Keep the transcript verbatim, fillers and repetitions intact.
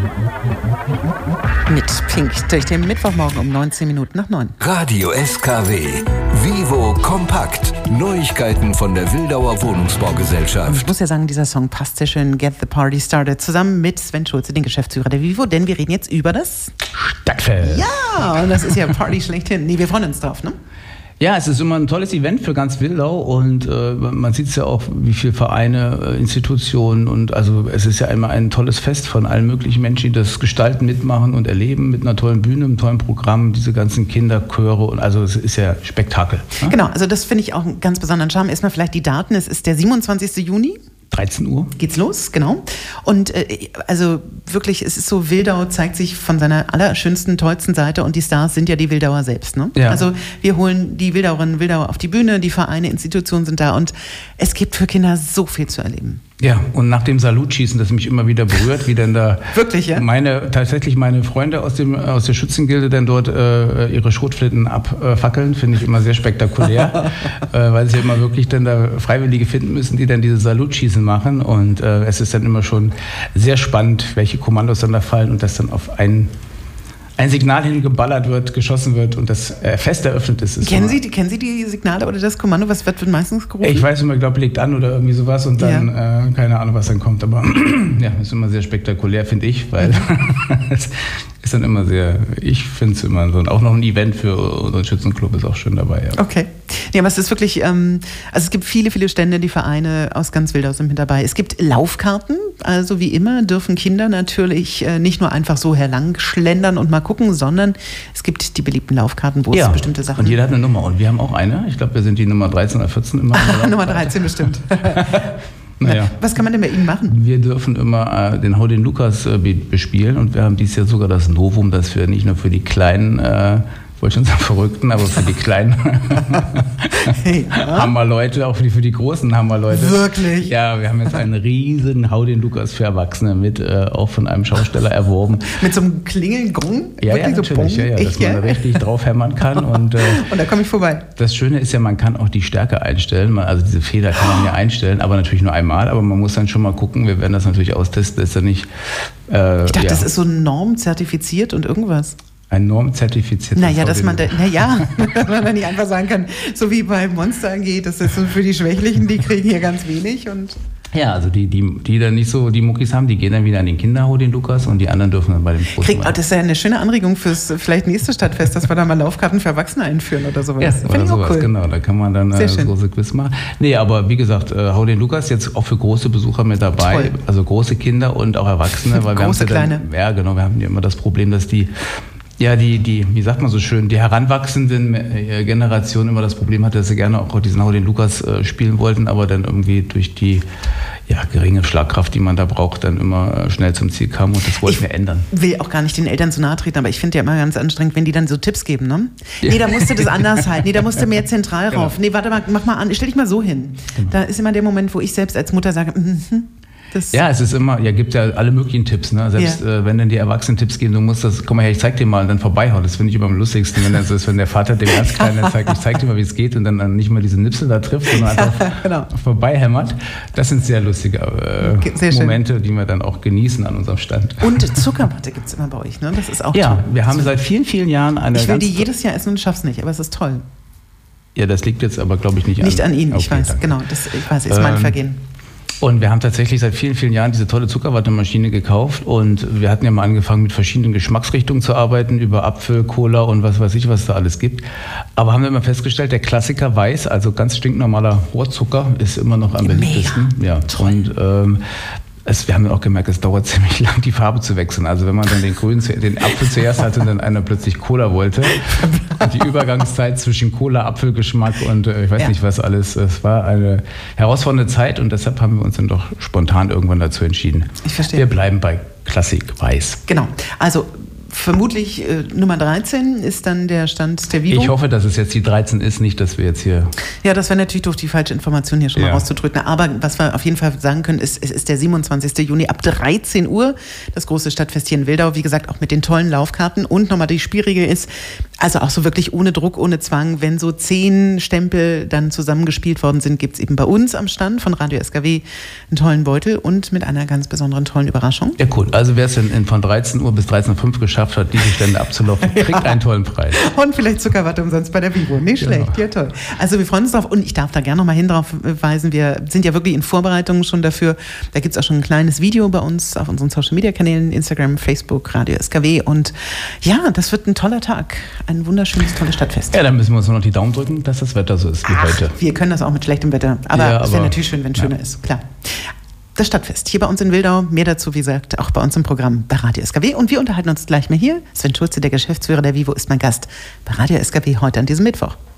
Mit Pink durch den Mittwochmorgen um neunzehn Minuten nach neun. Radio S K W. Vivo Kompakt. Neuigkeiten von der Wildauer Wohnungsbaugesellschaft. Und ich muss ja sagen, dieser Song passt sehr schön. Get the Party Started. Zusammen mit Sven Schulze, den Geschäftsführer der Vivo. Denn wir reden jetzt über das Stadtfest. Ja, und das ist ja Party schlechthin. Nee, wir freuen uns drauf, ne? Ja, es ist immer ein tolles Event für ganz Wildau und äh, man sieht es ja auch, wie viele Vereine, äh, Institutionen und also es ist ja immer ein tolles Fest von allen möglichen Menschen, die das gestalten, mitmachen und erleben mit einer tollen Bühne, einem tollen Programm, diese ganzen Kinderchöre und also es ist ja Spektakel. Ne? Genau, also das finde ich auch einen ganz besonderen Charme. Erstmal vielleicht die Daten, es ist der siebenundzwanzigsten Juni. dreizehn Uhr. Geht's los, genau. Und äh, also wirklich, es ist so, Wildau zeigt sich von seiner allerschönsten, tollsten Seite und die Stars sind ja die Wildauer selbst. Ne? Ja. Also wir holen die Wildauerinnen und Wildauer auf die Bühne, die Vereine, Institutionen sind da und es gibt für Kinder so viel zu erleben. Ja, und nach dem Salutschießen, das mich immer wieder berührt, wie denn da wirklich, ja? meine, tatsächlich meine Freunde aus, dem, aus der Schützengilde dann dort äh, ihre Schrotflinten abfackeln, finde ich immer sehr spektakulär, äh, weil sie immer wirklich dann da Freiwillige finden müssen, die dann diese Salutschießen machen und äh, es ist dann immer schon sehr spannend, welche Kommandos dann da fallen und das dann auf einen ein Signal hingeballert wird, geschossen wird und das äh, Fest eröffnet ist. ist kennen, Sie, die, kennen Sie die Signale oder das Kommando? Was wird meistens gerufen? Ich weiß immer, ich glaube, legt an oder irgendwie sowas und dann, ja. äh, keine Ahnung, was dann kommt. Aber ja, ist immer sehr spektakulär, finde ich, weil es ist dann immer sehr, ich finde es immer so. Und auch noch ein Event für unseren Schützenclub ist auch schön dabei. Ja. Okay. Ja, aber es ist wirklich, ähm, also es gibt viele, viele Stände, die Vereine aus ganz Wildau sind mit dabei. Es gibt Laufkarten, also wie immer dürfen Kinder natürlich äh, nicht nur einfach so herlang schlendern und mal gucken, sondern es gibt die beliebten Laufkarten, wo ja. es bestimmte Sachen... und jeder hat eine Nummer und wir haben auch eine. Ich glaube, wir sind die Nummer dreizehn oder vierzehn immer. Nummer dreizehn bestimmt. Naja. Was kann man denn bei Ihnen machen? Wir dürfen immer äh, den Hau den Lukas äh, bespielen und wir haben dieses Jahr sogar das Novum, dass wir nicht nur für die kleinen... Äh, ich wollte schon sagen Verrückten, aber für die kleinen hey, ja? Hammerleute, auch für die, für die großen Hammerleute. Wirklich? Ja, wir haben jetzt einen riesen Hau den Lukas für Erwachsene mit, äh, auch von einem Schausteller erworben. Mit so einem Klingelgong? Ja, ja, natürlich, so ja, ja, dass ich, man ja? richtig drauf hämmern kann. Und, äh, und da komme ich vorbei. Das Schöne ist ja, man kann auch die Stärke einstellen, man, also diese Feder kann man ja einstellen, aber natürlich nur einmal, aber man muss dann schon mal gucken, wir werden das natürlich austesten, ist ja nicht... Äh, ich dachte, ja. das ist so normzertifiziert und irgendwas. Ein normzertifiziertes Naja, dass man da, naja, dass man da nicht einfach sagen kann, so wie bei Monster A G, das ist so für die Schwächlichen, die kriegen hier ganz wenig und... Ja, also die, die, die dann nicht so die Muckis haben, die gehen dann wieder an den Kinderhau, den Lukas, und die anderen dürfen dann bei dem Großen. Krieg, oh, das ist ja eine schöne Anregung fürs vielleicht nächste Stadtfest, dass wir da mal Laufkarten für Erwachsene einführen oder sowas. Ja, oder sowas, cool. Genau, da kann man dann äh, das große Quiz machen. Nee, aber wie gesagt, äh, Hau den Lukas jetzt auch für große Besucher mit dabei, toll. Also große Kinder und auch Erwachsene. Weil große, wir haben kleine. Dann, ja, genau, wir haben ja immer das Problem, dass die Ja, die, die, wie sagt man so schön, die heranwachsenden Generationen immer das Problem hatte, dass sie gerne auch diesen Hau den Lukas äh, spielen wollten, aber dann irgendwie durch die ja, geringe Schlagkraft, die man da braucht, dann immer schnell zum Ziel kam und das wollten ich wir ändern. Ich will auch gar nicht den Eltern zu nahe treten, aber ich finde ja immer ganz anstrengend, wenn die dann so Tipps geben, ne? Ja. Nee, da musst du das anders halten, nee, da musst du mehr zentral rauf, genau. Nee, warte mal, mach mal an, stell dich mal so hin. Genau. Da ist immer der Moment, wo ich selbst als Mutter sage, mhm. Das ja, es ist immer, ja, gibt ja alle möglichen Tipps, ne? Selbst ja. äh, wenn dann die Erwachsenen Tipps geben, du musst das, komm mal her, ich zeig dir mal und dann vorbeihauen. Das finde ich immer am lustigsten, wenn das ist, wenn der Vater dem ganz Kleinen zeigt, ich zeig dir mal, wie es geht und dann, dann nicht mal diese Nipsel da trifft, sondern einfach ja, genau. vorbeihämmert. Das sind sehr lustige äh, okay, sehr Momente, schön. Die wir dann auch genießen an unserem Stand. Und Zuckerwatte gibt es immer bei euch, ne? Das ist auch ja, toll. Ja, wir haben seit vielen, vielen Jahren eine Ich will die jedes Jahr essen und schaff's nicht, aber es ist toll. Ja, das liegt jetzt aber, glaube ich, nicht, nicht an... Nicht an Ihnen, okay, ich weiß, danke. genau, das ich weiß, ist mein ähm, Vergehen. Und wir haben tatsächlich seit vielen, vielen Jahren diese tolle Zuckerwattemaschine gekauft und wir hatten ja mal angefangen mit verschiedenen Geschmacksrichtungen zu arbeiten, über Apfel, Cola und was weiß ich, was da alles gibt. Aber haben wir immer festgestellt, der Klassiker Weiß, also ganz stinknormaler Rohrzucker, ist immer noch am beliebtesten. Ja, und ähm, es, wir haben ja auch gemerkt, es dauert ziemlich lang, die Farbe zu wechseln. Also wenn man dann den grünen, den Apfel zuerst hatte und dann einer plötzlich Cola wollte, und die Übergangszeit zwischen Cola, Apfelgeschmack und äh, ich weiß ja. nicht was alles, es war eine herausfordernde Zeit und deshalb haben wir uns dann doch spontan irgendwann dazu entschieden. Ich verstehe. Wir bleiben bei Klassik Weiß. Genau, also vermutlich äh, Nummer dreizehn ist dann der Stand der Vivo. Ich hoffe, dass es jetzt die dreizehn ist, nicht, dass wir jetzt hier... Ja, das wäre natürlich durch die falsche Information hier schon ja. mal rauszudrücken. Aber was wir auf jeden Fall sagen können, ist, es ist der siebenundzwanzigsten Juni ab dreizehn Uhr, das große Stadtfest hier in Wildau. Wie gesagt, auch mit den tollen Laufkarten. Und nochmal die Spielregel ist, Also auch so wirklich ohne Druck, ohne Zwang. Wenn so zehn Stempel dann zusammengespielt worden sind, gibt es eben bei uns am Stand von Radio S K W einen tollen Beutel und mit einer ganz besonderen tollen Überraschung. Ja, cool. Also wer es in, von dreizehn Uhr bis dreizehn Uhr fünf geschafft hat, diese Stände abzulaufen, kriegt ja. einen tollen Preis. Und vielleicht Zuckerwatte umsonst bei der Vivo. Nicht schlecht, genau. Ja toll. Also wir freuen uns drauf und ich darf da gerne noch mal hin drauf weisen. Wir sind ja wirklich in Vorbereitungen schon dafür. Da gibt es auch schon ein kleines Video bei uns auf unseren Social-Media-Kanälen, Instagram, Facebook, Radio S K W. Und ja, das wird ein toller Tag. Ein wunderschönes, tolles Stadtfest. Ja, dann müssen wir uns nur noch die Daumen drücken, dass das Wetter so ist wie Ach, heute. Wir können das auch mit schlechtem Wetter. Aber ja, es wäre natürlich schön, wenn es ja. schöner ist. Klar. Das Stadtfest hier bei uns in Wildau. Mehr dazu, wie gesagt, auch bei uns im Programm bei Radio S K W. Und wir unterhalten uns gleich mal hier. Sven Schulze, der Geschäftsführer der Vivo, ist mein Gast bei Radio S K W heute an diesem Mittwoch.